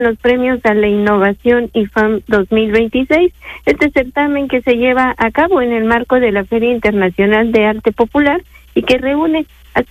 los premios a la innovación IFAM 2026. Este certamen que se lleva a cabo en el marco de la Feria Internacional de Arte Popular y que reúne a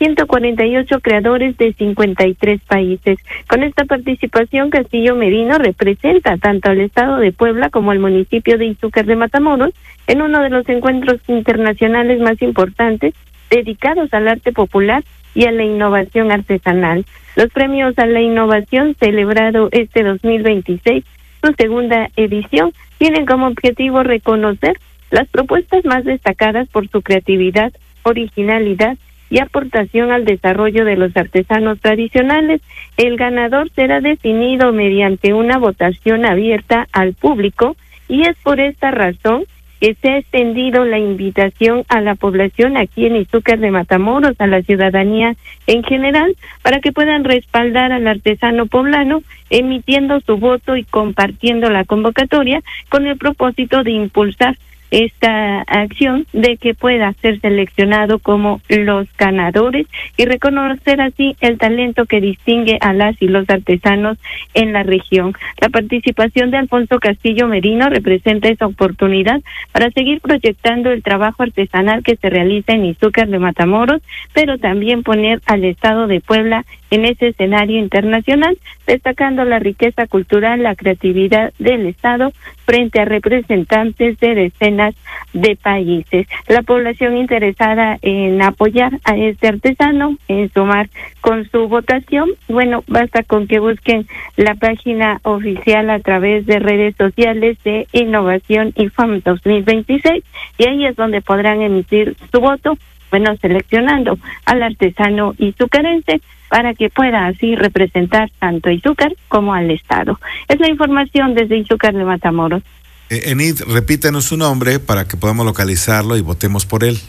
148 creadores de 53 países. Con esta participación, Castillo Merino representa tanto al estado de Puebla como al municipio de Izúcar de Matamoros en uno de los encuentros internacionales más importantes dedicados al arte popular y a la innovación artesanal. Los premios a la innovación, celebrado este 2026, su segunda edición, tienen como objetivo reconocer las propuestas más destacadas por su creatividad, originalidad y aportación al desarrollo de los artesanos tradicionales. El ganador será definido mediante una votación abierta al público y es por esta razón que se ha extendido la invitación a la población aquí en Izúcar de Matamoros, a la ciudadanía en general, para que puedan respaldar al artesano poblano, emitiendo su voto y compartiendo la convocatoria con el propósito de impulsar esta acción de que pueda ser seleccionado como los ganadores y reconocer así el talento que distingue a las y los artesanos en la región. La participación de Alfonso Castillo Merino representa esa oportunidad para seguir proyectando el trabajo artesanal que se realiza en Izúcar de Matamoros, pero también poner al estado de Puebla en ese escenario internacional, destacando la riqueza cultural, la creatividad del estado frente a representantes de decenas de países. La población interesada en apoyar a este artesano, en sumar con su votación, bueno, basta con que busquen la página oficial a través de redes sociales de Innovación IFAM 2026 y ahí es donde podrán emitir su voto, bueno, seleccionando al artesano izucarense para que pueda así representar tanto a Izúcar como al estado. Es la información desde Izúcar de Matamoros. Enid, repítenos su nombre para que podamos localizarlo y votemos por él.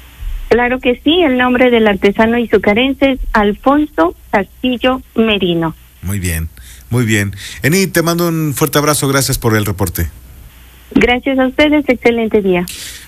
Claro que sí, el nombre del artesano izucarense es Alfonso Castillo Merino. Muy bien, muy bien. Enid, te mando un fuerte abrazo, gracias por el reporte. Gracias a ustedes, excelente día.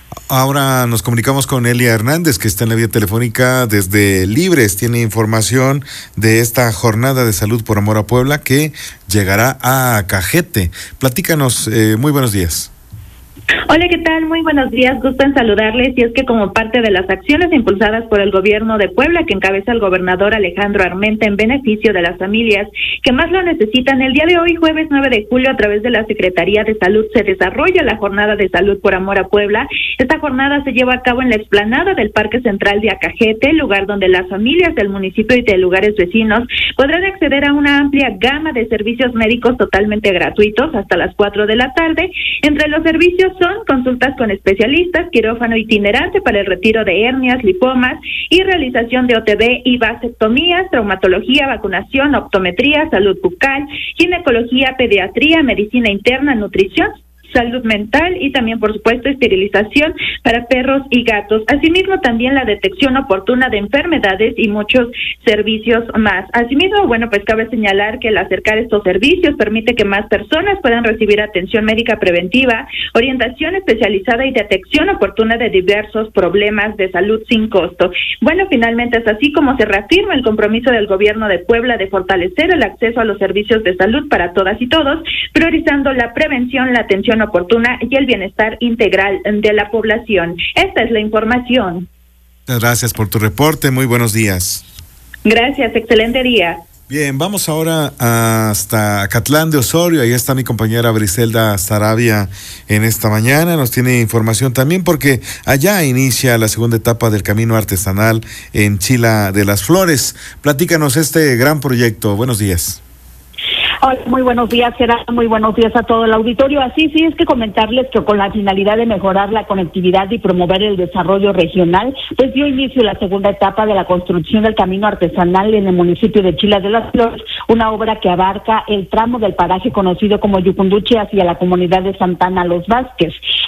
Ahora nos comunicamos con Elia Hernández, que está en la vía telefónica desde Libres. Tiene información de esta jornada de salud por amor a Puebla que llegará a Cajete. Platícanos, muy buenos días. Hola, ¿qué tal? Muy buenos días, gusto en saludarles. Y es que como parte de las acciones impulsadas por el gobierno de Puebla, que encabeza el gobernador Alejandro Armenta en beneficio de las familias que más lo necesitan, el día de hoy, jueves 9 de julio, a través de la Secretaría de Salud, se desarrolla la Jornada de Salud por Amor a Puebla. Esta jornada se lleva a cabo en la explanada del Parque Central de Acajete, lugar donde las familias del municipio y de lugares vecinos podrán acceder a una amplia gama de servicios médicos totalmente gratuitos hasta las 4 de la tarde. Entre los servicios son consultas con especialistas, quirófano itinerante para el retiro de hernias, lipomas y realización de OTB y vasectomías, traumatología, vacunación, optometría, salud bucal, ginecología, pediatría, medicina interna, nutrición, salud mental y también, por supuesto, esterilización para perros y gatos. Asimismo, también la detección oportuna de enfermedades y muchos servicios más. Asimismo, bueno, pues cabe señalar que el acercar estos servicios permite que más personas puedan recibir atención médica preventiva, orientación especializada y detección oportuna de diversos problemas de salud sin costo. Bueno, finalmente es así como se reafirma el compromiso del gobierno de Puebla de fortalecer el acceso a los servicios de salud para todas y todos, priorizando la prevención, la atención oportuna y el bienestar integral de la población. Esta es la información. Gracias por tu reporte, muy buenos días. Gracias, excelente día. Bien, vamos ahora hasta Acatlán de Osorio. Ahí está mi compañera Briselda Saravia en esta mañana. Nos tiene información también porque allá inicia la segunda etapa del camino artesanal en Chila de las Flores. Platícanos este gran proyecto. Buenos días. Hola, muy buenos días, Gerardo, muy buenos días a todo el auditorio. Así sí, es que comentarles que con la finalidad de mejorar la conectividad y promover el desarrollo regional, pues dio inicio la segunda etapa de la construcción del camino artesanal en el municipio de Chila de las Flores, una obra que abarca el tramo del paraje conocido como Yucunduchi hacia la comunidad de Santana Los Vázquez.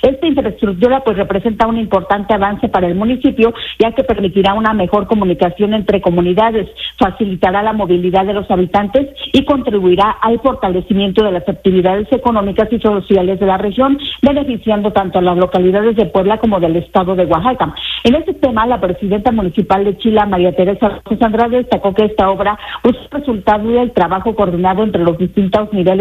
Esta infraestructura pues representa un importante avance para el municipio, ya que permitirá una mejor comunicación entre comunidades, facilitará la movilidad de los habitantes y contribuirá al fortalecimiento de las actividades económicas y sociales de la región, beneficiando tanto a las localidades de Puebla como del estado de Oaxaca. En este tema, la presidenta municipal de Chila, María Teresa Andrade, destacó que esta obra es resultado del trabajo coordinado entre los distintos niveles